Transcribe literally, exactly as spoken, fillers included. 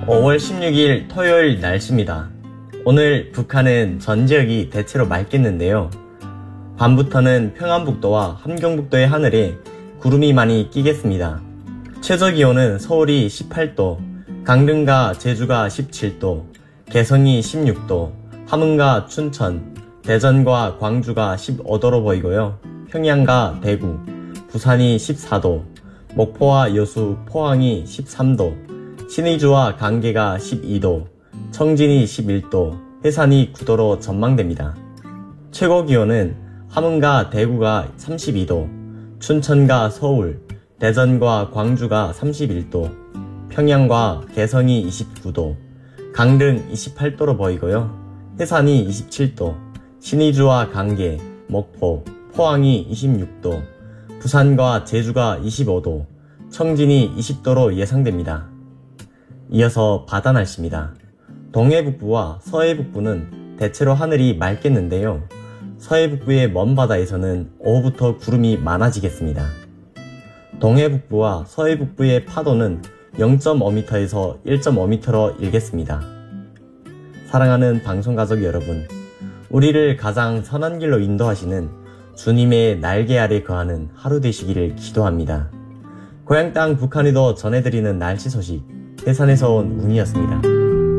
오월 십육일 토요일 날씨입니다. 오늘 북한은 전 지역이 대체로 맑겠는데요. 밤부터는 평안북도와 함경북도의 하늘에 구름이 많이 끼겠습니다. 최저기온은 서울이 십팔도, 강릉과 제주가 십칠도, 개성이 십육도, 함흥과 춘천, 대전과 광주가 십오도로 보이고요. 평양과 대구, 부산이 십사도, 목포와 여수, 포항이 십삼도, 신의주와 강계가 십이도, 청진이 십일도, 해산이 구도로 전망됩니다. 최고기온은 함흥과 대구가 삼십이도, 춘천과 서울, 대전과 광주가 삼십일도, 평양과 개성이 이십구도, 강릉 이십팔도로 보이고요. 해산이 이십칠도, 신의주와 강계, 목포, 포항이 이십육도, 부산과 제주가 이십오도, 청진이 이십도로 예상됩니다. 이어서 바다 날씨입니다. 동해북부와 서해북부는 대체로 하늘이 맑겠는데요. 서해북부의 먼 바다에서는 오후부터 구름이 많아지겠습니다. 동해북부와 서해북부의 파도는 영점오 미터에서 일점오 미터로 일겠습니다. 사랑하는 방송가족 여러분, 우리를 가장 선한 길로 인도하시는 주님의 날개 아래 거하는 하루 되시기를 기도합니다. 고향 땅 북한에도 전해드리는 날씨 소식, 해산에서 온 운이었습니다.